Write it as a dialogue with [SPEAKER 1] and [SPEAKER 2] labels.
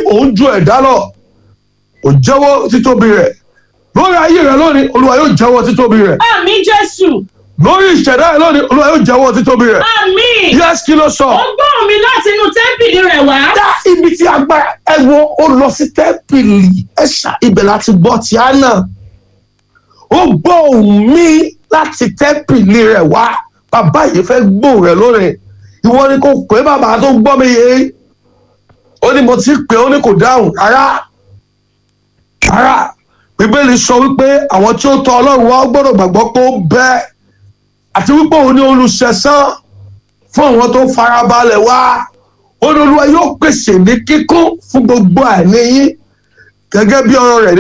[SPEAKER 1] òun ju ẹ̀dá lọ. Ó jẹ́wọ́ títóbi rẹ̀ lórí ayé rẹ̀ lónìí. Olúwa yóò jẹ́wọ́ títóbi rẹ̀
[SPEAKER 2] Àmín Jésù.
[SPEAKER 1] lórí ìṣẹ̀dá rẹ̀ lónìí. Olúwa yóò jẹ́wọ́ títóbi rẹ̀.
[SPEAKER 2] Àmín.
[SPEAKER 1] Yes, kí ló sọ?
[SPEAKER 2] Ó gbóhùn mi láti inú tẹ́ḿpìlì rẹ̀ wá.
[SPEAKER 1] Dá ibi tí agbára ẹ wo, ó lọ sí tẹ́ḿpìlì Ẹ̀ṣà, ibẹ̀ láti gbọ́ ti Hánà. Ó gbọ́ ohùn mi láti tẹ́ḿpìlì rẹ̀ wá. Bàbá yìí fẹ́ gbóhùn rẹ̀ lónìí. Ìwọ ni kò pé bàbá tó gbọ́ mi yé. Ó ní mo ti pè, ó ní kò dáhùn rárá. Bíbélì sọ wípé àwọn tí ó tọ̀ Ọlọ́run wá gbọ́dọ̀ gbàgbọ́ pé ó bẹ, àti wípé òun ní olùṣẹ̀san fún àwọn tó farabalẹ̀ wá. Ó ní Olúwa yóò pèsè ní kíkún fún gbogbo àìní yín gẹ́gẹ́ bí ọ̀rọ̀ rẹ̀